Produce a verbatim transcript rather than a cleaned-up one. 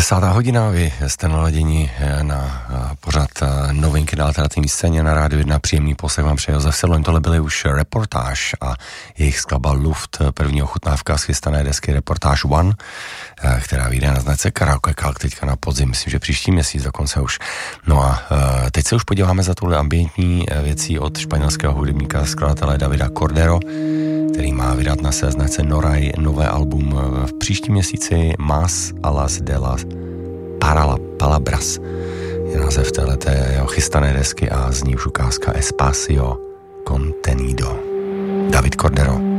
Desátá hodina, vy jste naladěni na pořad novinky na alternativní scéně na Rádiu jedna. Příjemný poslech vám přeje Josef Sedloň. Tohle byly už Reportáž a jejich skladba Luft, první ochutnávka z chystané desky Reportáž One, která vyjde na značce Karaoke Kalk teďka na podzim, myslím, že příští měsíc dokonce už. No a teď se už podíváme za tuhle ambientní věcí od španělského hudebníka, skladatele Davida Cordero, který má vydat na své značce Noray nové album v příštím měsíci. Más alas de las Parala, Palabras je název téhleté jeho chystané desky a zní už ukázka Espacio Contenido. David Cordero.